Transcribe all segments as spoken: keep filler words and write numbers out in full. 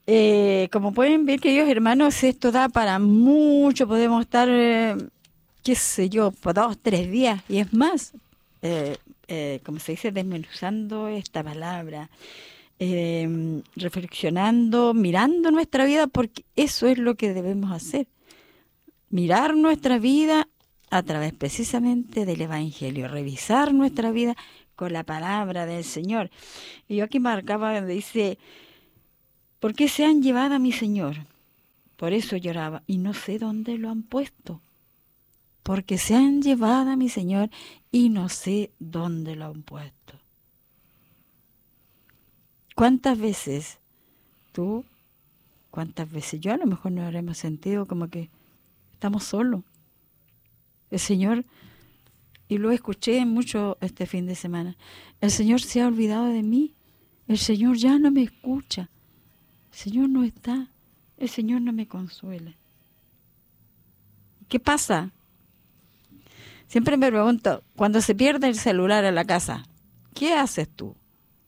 Eh, como pueden ver, queridos hermanos, esto da para mucho. Podemos estar, eh, qué sé yo, por dos, tres días y es más, eh, eh, como se dice, desmenuzando esta palabra, eh, reflexionando, mirando nuestra vida, porque eso es lo que debemos hacer. Mirar nuestra vida a través precisamente del Evangelio, revisar nuestra vida con la palabra del Señor. Y yo aquí marcaba donde dice, ¿por qué se han llevado a mi Señor? Por eso lloraba y no sé dónde lo han puesto. Porque se han llevado a mi Señor y no sé dónde lo han puesto. ¿Cuántas veces tú, cuántas veces yo a lo mejor nos habremos sentido como que estamos solos? El Señor, y lo escuché mucho este fin de semana, el Señor se ha olvidado de mí. El Señor ya no me escucha. El Señor no está. El Señor no me consuela. ¿Qué pasa? Siempre me pregunto, cuando se pierde el celular en la casa, ¿qué haces tú?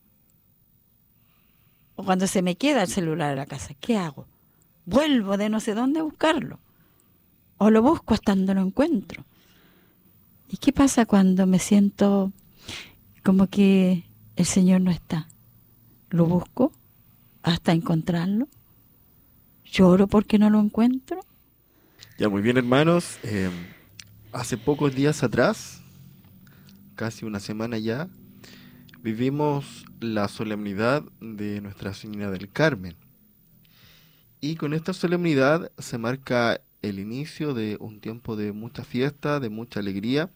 O cuando se me queda el celular en la casa, ¿qué hago? Vuelvo de no sé dónde a buscarlo. O lo busco hasta donde lo encuentro. ¿Y qué pasa cuando me siento como que el Señor no está? Lo busco hasta encontrarlo. Lloro porque no lo encuentro. Ya, muy bien, hermanos. Eh, hace pocos días atrás, casi una semana ya, vivimos la solemnidad de Nuestra Señora del Carmen. Y con esta solemnidad se marca el inicio de un tiempo de mucha fiesta, de mucha alegría,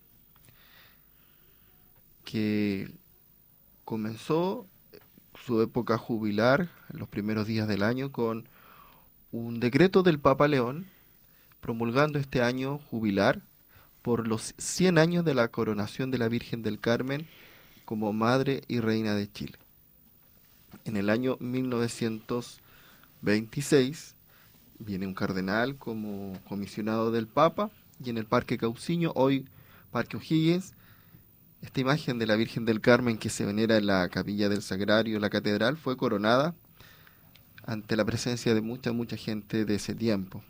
que comenzó su época jubilar en los primeros días del año con un decreto del Papa León promulgando este año jubilar por los cien años de la coronación de la Virgen del Carmen como Madre y Reina de Chile. En el año mil novecientos veintiséis viene un cardenal como comisionado del Papa y en el Parque Cauciño, hoy Parque O'Higgins, esta imagen de la Virgen del Carmen que se venera en la capilla del Sagrario, la catedral, fue coronada ante la presencia de mucha, mucha gente de ese tiempo.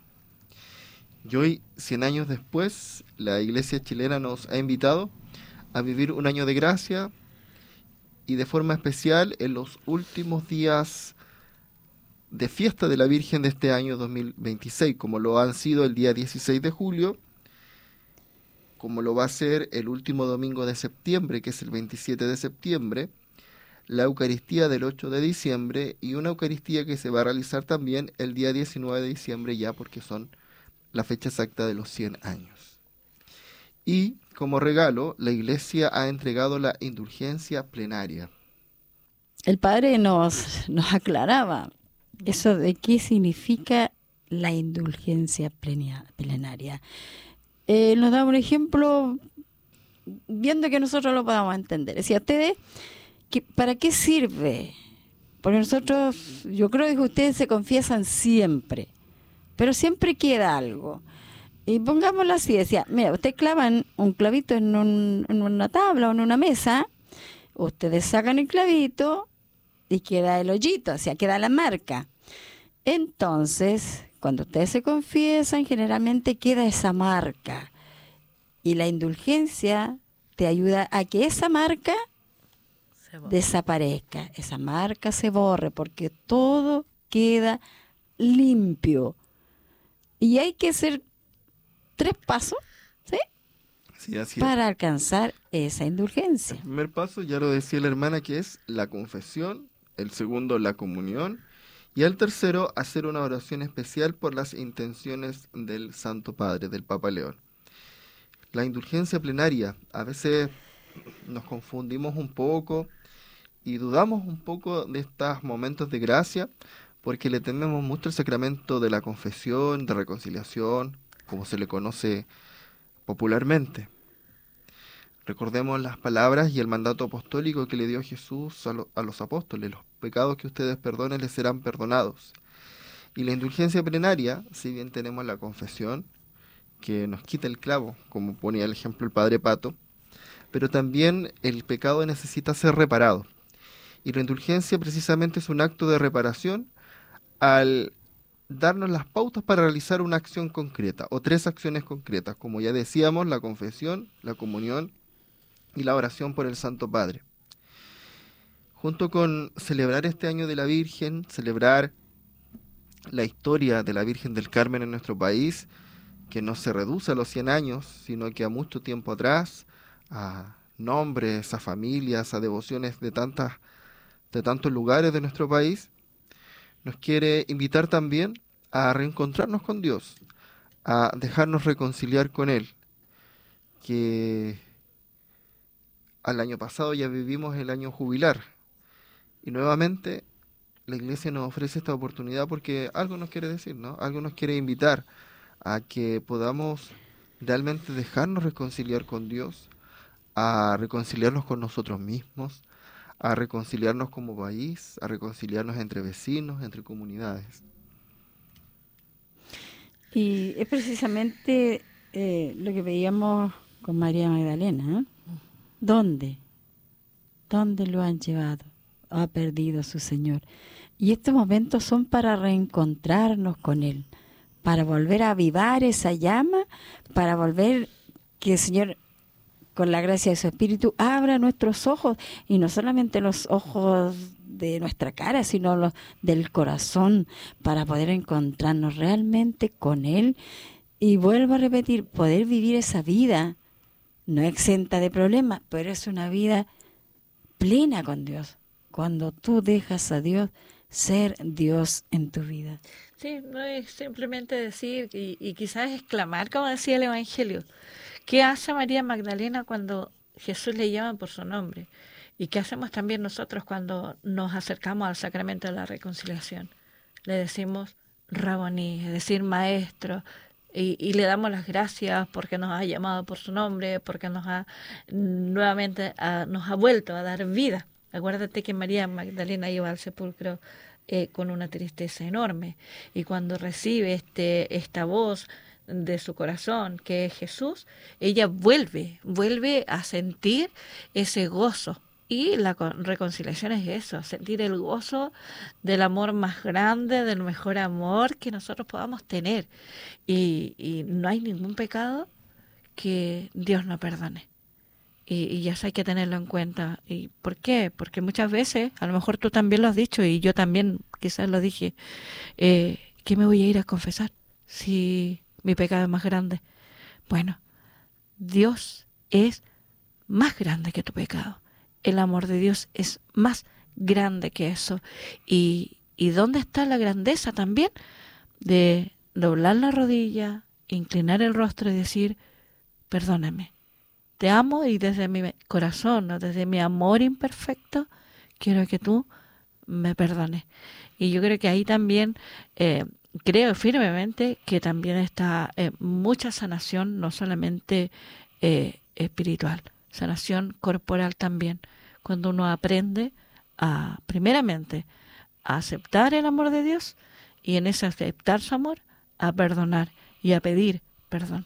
Y hoy, cien años después, la Iglesia chilena nos ha invitado a vivir un año de gracia y de forma especial en los últimos días de fiesta de la Virgen de este año dos mil veintiséis, como lo han sido el día dieciséis de julio, como lo va a ser el último domingo de septiembre, que es el veintisiete de septiembre, la Eucaristía del ocho de diciembre y una Eucaristía que se va a realizar también el día diecinueve de diciembre ya porque son la fecha exacta de los cien años. Y como regalo, la Iglesia ha entregado la indulgencia plenaria. El Padre nos, nos aclaraba eso de qué significa la indulgencia plenia- plenaria. Eh, nos da un ejemplo viendo que nosotros lo podamos entender. Decía, ustedes, que, ¿para qué sirve? Porque nosotros, yo creo que ustedes se confiesan siempre, pero siempre queda algo. Y pongámoslo así, decía, mira, ustedes clavan un clavito en, un, en una tabla o en una mesa, ustedes sacan el clavito y queda el hoyito, o sea, queda la marca. Entonces, cuando ustedes se confiesan, generalmente queda esa marca. Y la indulgencia te ayuda a que esa marca desaparezca, esa marca se borre, porque todo queda limpio. Y hay que hacer tres pasos, ¿sí? Sí, así es. Para alcanzar esa indulgencia. El primer paso, ya lo decía la hermana, que es la confesión. El segundo, la comunión. Y el tercero, hacer una oración especial por las intenciones del Santo Padre, del Papa León. La indulgencia plenaria, a veces nos confundimos un poco y dudamos un poco de estos momentos de gracia porque le tememos mucho el sacramento de la confesión, de reconciliación, como se le conoce popularmente. Recordemos las palabras y el mandato apostólico que le dio Jesús a, lo, a los apóstoles: los pecados que ustedes perdonen les serán perdonados. Y la indulgencia plenaria, si bien tenemos la confesión, que nos quita el clavo, como ponía el ejemplo el Padre Pato, pero también el pecado necesita ser reparado. Y la indulgencia precisamente es un acto de reparación al darnos las pautas para realizar una acción concreta o tres acciones concretas, como ya decíamos, la confesión, la comunión y la oración por el Santo Padre. Junto con celebrar este año de la Virgen, celebrar la historia de la Virgen del Carmen en nuestro país, que no se reduce a los cien años, sino que a mucho tiempo atrás, a nombres, a familias, a devociones de tantas, de tantos lugares de nuestro país, nos quiere invitar también a reencontrarnos con Dios, a dejarnos reconciliar con Él, que al año pasado ya vivimos el año jubilar, y nuevamente la Iglesia nos ofrece esta oportunidad porque algo nos quiere decir, ¿no? Algo nos quiere invitar a que podamos realmente dejarnos reconciliar con Dios, a reconciliarnos con nosotros mismos, a reconciliarnos como país, a reconciliarnos entre vecinos, entre comunidades. Y es precisamente eh, lo que veíamos con María Magdalena, ¿eh? ¿Dónde? ¿Dónde lo han llevado? Ha perdido su Señor. Y estos momentos son para reencontrarnos con Él, para volver a avivar esa llama, para volver que el Señor, con la gracia de su Espíritu, abra nuestros ojos, y no solamente los ojos de nuestra cara, sino los del corazón, para poder encontrarnos realmente con Él. Y vuelvo a repetir, poder vivir esa vida, no exenta de problemas, pero es una vida plena con Dios, cuando tú dejas a Dios ser Dios en tu vida. Sí, no es simplemente decir, y, y quizás exclamar, como decía el Evangelio, ¿qué hace María Magdalena cuando Jesús le llama por su nombre? ¿Y qué hacemos también nosotros cuando nos acercamos al sacramento de la reconciliación? Le decimos Raboní, es decir, maestro, y, y le damos las gracias porque nos ha llamado por su nombre, porque nos ha nuevamente a, nos ha vuelto a dar vida. Acuérdate que María Magdalena iba al sepulcro eh, con una tristeza enorme, y cuando recibe este esta voz de su corazón, que es Jesús, ella vuelve, vuelve a sentir ese gozo. Y la reconciliación es eso, sentir el gozo del amor más grande, del mejor amor que nosotros podamos tener. Y, y no hay ningún pecado que Dios no perdone. Y, y eso hay que tenerlo en cuenta. ¿Y por qué? Porque muchas veces, a lo mejor tú también lo has dicho y yo también quizás lo dije, eh, ¿qué me voy a ir a confesar si mi pecado es más grande? Bueno, Dios es más grande que tu pecado. El amor de Dios es más grande que eso. ¿Y, y dónde está la grandeza también? De doblar la rodilla, inclinar el rostro y decir, perdóname. Te amo y desde mi corazón, ¿no? Desde mi amor imperfecto, quiero que tú me perdones. Y yo creo que ahí también, eh, creo firmemente que también está eh, mucha sanación, no solamente eh, espiritual, sanación corporal también. Cuando uno aprende a, primeramente, a aceptar el amor de Dios y en ese aceptar su amor, a perdonar y a pedir perdón.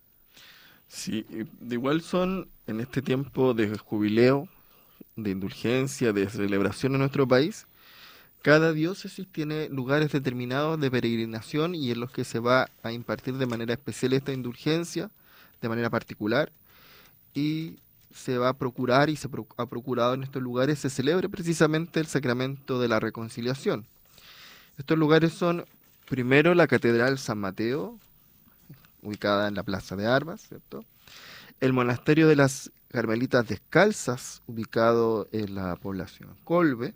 Sí, de igual son en este tiempo de jubileo, de indulgencia, de celebración en nuestro país, cada diócesis tiene lugares determinados de peregrinación y en los que se va a impartir de manera especial esta indulgencia, de manera particular, y se va a procurar y se pro- ha procurado en estos lugares se celebre precisamente el sacramento de la reconciliación. Estos lugares son, primero, la Catedral San Mateo, ubicada en la Plaza de Armas, ¿cierto? El Monasterio de las Carmelitas Descalzas, ubicado en la población Colbe.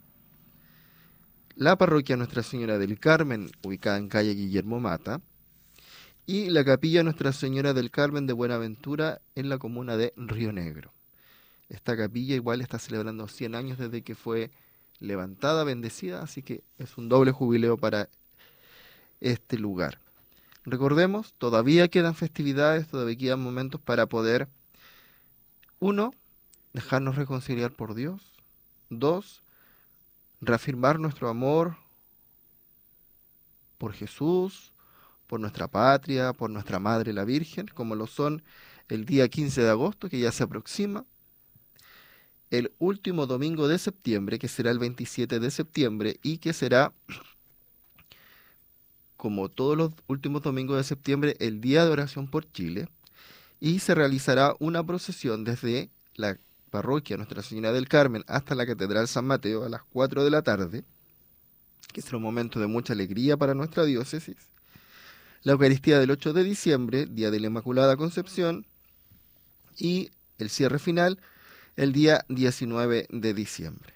La Parroquia Nuestra Señora del Carmen, ubicada en calle Guillermo Mata. Y la Capilla Nuestra Señora del Carmen de Buenaventura, en la comuna de Río Negro. Esta capilla igual está celebrando cien años desde que fue levantada, bendecida, así que es un doble jubileo para este lugar. Recordemos, todavía quedan festividades, todavía quedan momentos para poder, uno, dejarnos reconciliar por Dios. Dos, reafirmar nuestro amor por Jesús, por nuestra patria, por nuestra Madre la Virgen, como lo son el día quince de agosto, que ya se aproxima, el último domingo de septiembre, que será el veintisiete de septiembre, y que será como todos los últimos domingos de septiembre, el Día de Oración por Chile, y se realizará una procesión desde la parroquia Nuestra Señora del Carmen hasta la Catedral San Mateo a las cuatro de la tarde, que será un momento de mucha alegría para nuestra diócesis. La Eucaristía del ocho de diciembre, Día de la Inmaculada Concepción, y el cierre final el día diecinueve de diciembre.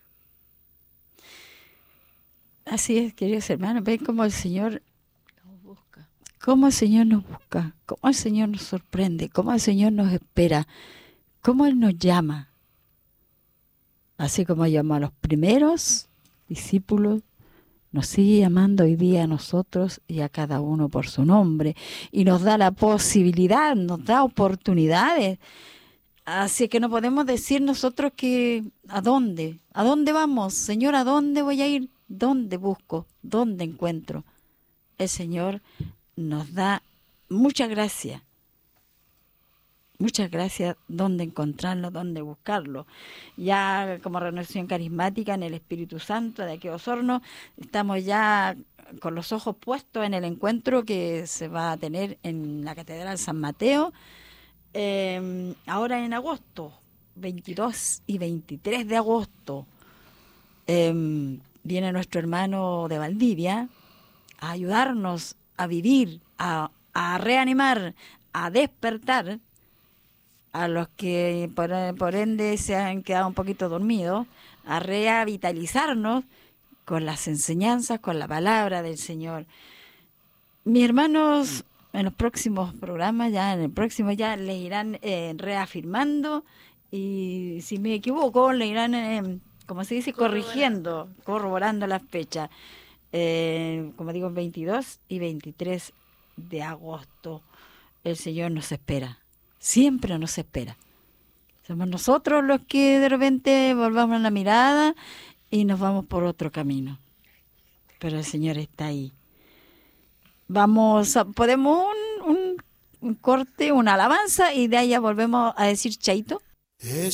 Así es, queridos hermanos, ven cómo el Señor nos busca, cómo el Señor nos busca, cómo el Señor nos sorprende, cómo el Señor nos espera, cómo Él nos llama. Así como llamó a los primeros discípulos, nos sigue llamando hoy día a nosotros y a cada uno por su nombre, y nos da la posibilidad, nos da oportunidades. Así que no podemos decir nosotros que ¿a dónde? ¿A dónde vamos? Señor, ¿a dónde voy a ir? ¿Dónde busco? ¿Dónde encuentro? El Señor nos da mucha gracia. Muchas gracias, dónde encontrarlo, dónde buscarlo. Ya como Renovación Carismática en el Espíritu Santo de aquí a Osorno, estamos ya con los ojos puestos en el encuentro que se va a tener en la Catedral San Mateo, eh, ahora en agosto, veintidós y veintitrés de agosto. Eh, viene nuestro hermano de Valdivia a ayudarnos a vivir, a, a reanimar, a despertar a los que por, por ende se han quedado un poquito dormidos, a revitalizarnos con las enseñanzas, con la palabra del Señor. Mis hermanos, en los próximos programas, ya en el próximo ya les irán eh, reafirmando, y si me equivoco, le irán, eh, como se dice, corrigiendo, corroborando las fechas. Eh, como digo, veintidós y veintitrés de agosto, el Señor nos espera. Siempre nos espera. Somos nosotros los que de repente volvamos la mirada y nos vamos por otro camino. Pero el Señor está ahí. Vamos, a, podemos un, un, un corte, una alabanza, y de ahí ya volvemos a decir chaito.